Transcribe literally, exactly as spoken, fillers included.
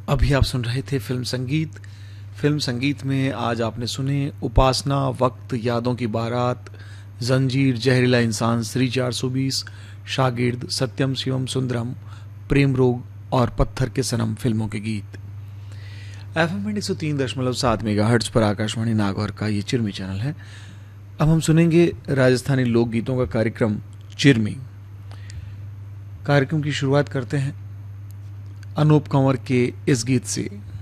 अभी आप सुन रहे थे फिल्म संगीत। फिल्म संगीत में आज आपने सुने उपासना, वक्त, यादों की बारात, जंजीर, जहरीला इंसान, श्री चार सौ बीस, शागिर्द, सत्यम शिवम सुंदरम, प्रेम रोग और पत्थर के सनम फिल्मों के गीत। एफ एम एक सौ तीन दशमलव सात मेगा हर्ट्ज पर आकाशवाणी नागौर का ये चिरमी चैनल है। अब हम सुनेंगे राजस्थानी लोकगीतों का कार्यक्रम चिरमी। कार्यक्रम की शुरुआत करते हैं अनूप कंवर के इस गीत से।